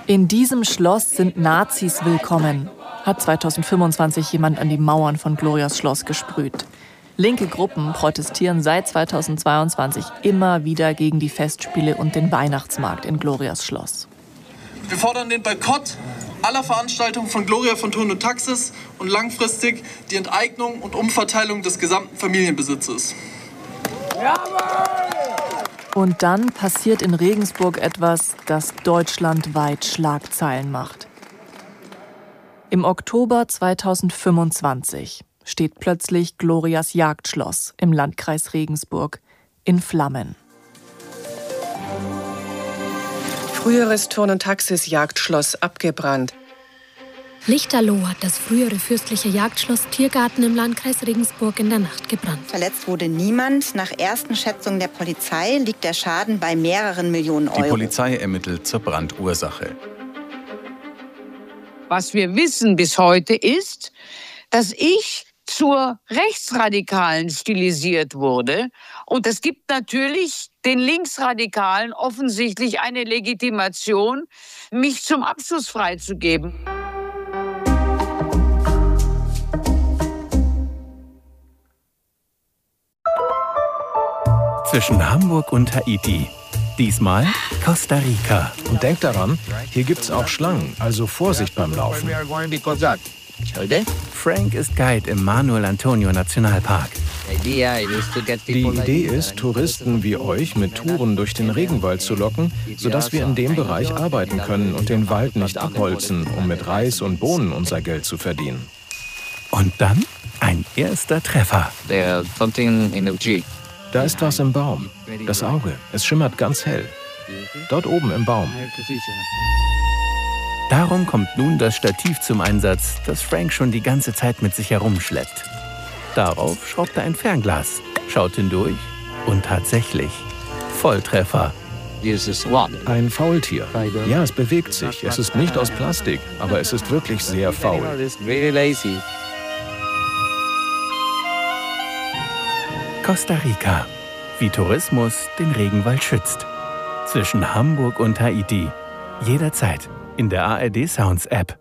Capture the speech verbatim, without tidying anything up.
In diesem Schloss sind Nazis willkommen, hat zweitausendfünfundzwanzig jemand an die Mauern von Glorias Schloss gesprüht. Linke Gruppen protestieren seit zweitausendzweiundzwanzig immer wieder gegen die Festspiele und den Weihnachtsmarkt in Glorias Schloss. Wir fordern den Boykott aller Veranstaltungen von Gloria von Thurn und Taxis und langfristig die Enteignung und Umverteilung des gesamten Familienbesitzes. Und dann passiert in Regensburg etwas, das deutschlandweit Schlagzeilen macht. Im Oktober zweitausendfünfundzwanzig steht plötzlich Glorias Jagdschloss im Landkreis Regensburg in Flammen. Früheres Thurn und Taxis Jagdschloss abgebrannt. Lichterloh hat das frühere fürstliche Jagdschloss Tiergarten im Landkreis Regensburg in der Nacht gebrannt. Verletzt wurde niemand. Nach ersten Schätzungen der Polizei liegt der Schaden bei mehreren Millionen Euro. Die Polizei ermittelt zur Brandursache. Was wir wissen bis heute ist, dass ich zur Rechtsradikalen stilisiert wurde. Und es gibt natürlich den Linksradikalen offensichtlich eine Legitimation, mich zum Abschuss freizugeben. Zwischen Hamburg und Haiti. Diesmal Costa Rica. Und denkt daran, hier gibt's auch Schlangen, also Vorsicht beim Laufen. Frank ist Guide im Manuel Antonio Nationalpark. Die Idee ist, Touristen wie euch mit Touren durch den Regenwald zu locken, sodass wir in dem Bereich arbeiten können und den Wald nicht abholzen, um mit Reis und Bohnen unser Geld zu verdienen. Und dann ein erster Treffer. Da ist was im Baum. Das Auge. Es schimmert ganz hell. Dort oben im Baum. Darum kommt nun das Stativ zum Einsatz, das Frank schon die ganze Zeit mit sich herumschleppt. Darauf schraubt er ein Fernglas, schaut hindurch und tatsächlich Volltreffer. Ein Faultier. Ja, es bewegt sich. Es ist nicht aus Plastik, aber es ist wirklich sehr faul. Costa Rica. Wie Tourismus den Regenwald schützt. Zwischen Hamburg und Haiti. Jederzeit in der A R D Sounds App.